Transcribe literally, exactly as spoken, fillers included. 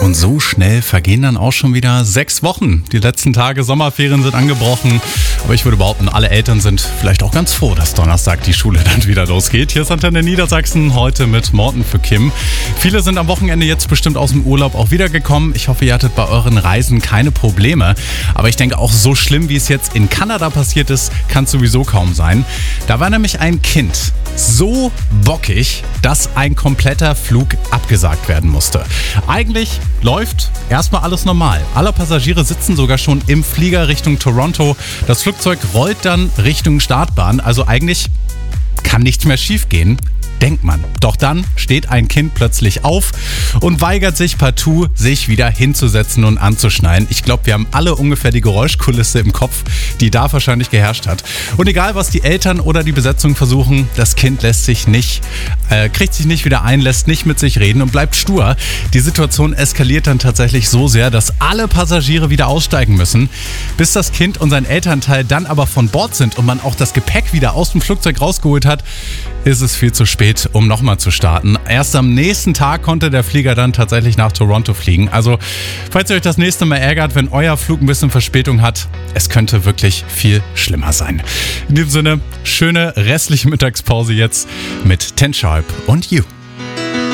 Und so schnell vergehen dann auch schon wieder sechs Wochen. Die letzten Tage Sommerferien sind angebrochen. Aber ich würde behaupten, alle Eltern sind vielleicht auch ganz froh, dass Donnerstag die Schule dann wieder losgeht. Hier ist Antenne Niedersachsen, heute mit Morten für Kim. Viele sind am Wochenende jetzt bestimmt aus dem Urlaub auch wiedergekommen. Ich hoffe, ihr hattet bei euren Reisen keine Probleme. Aber ich denke, auch so schlimm, wie es jetzt in Kanada passiert ist, kann es sowieso kaum sein. Da war nämlich ein Kind so bockig, dass ein kompletter Flug abgesagt werden musste. Eigentlich läuft erstmal alles normal. Alle Passagiere sitzen sogar schon im Flieger Richtung Toronto. Das Flugzeug rollt dann Richtung Startbahn. Also eigentlich kann nichts mehr schiefgehen, denkt man. Doch dann steht ein Kind plötzlich auf und weigert sich partout, sich wieder hinzusetzen und anzuschnallen. Ich glaube, wir haben alle ungefähr die Geräuschkulisse im Kopf, die da wahrscheinlich geherrscht hat. Und egal, was die Eltern oder die Besetzung versuchen, das Kind lässt sich nicht, äh, kriegt sich nicht wieder ein, lässt nicht mit sich reden und bleibt stur. Die Situation eskaliert dann tatsächlich so sehr, dass alle Passagiere wieder aussteigen müssen. Bis das Kind und sein Elternteil dann aber von Bord sind und man auch das Gepäck wieder aus dem Flugzeug rausgeholt hat, ist es viel zu spät, um nochmal zu starten. Erst am nächsten Tag konnte der Flieger dann tatsächlich nach Toronto fliegen. Also, falls ihr euch das nächste Mal ärgert, wenn euer Flug ein bisschen Verspätung hat, es könnte wirklich viel schlimmer sein. In diesem Sinne, schöne restliche Mittagspause jetzt mit Ten Sharp und You.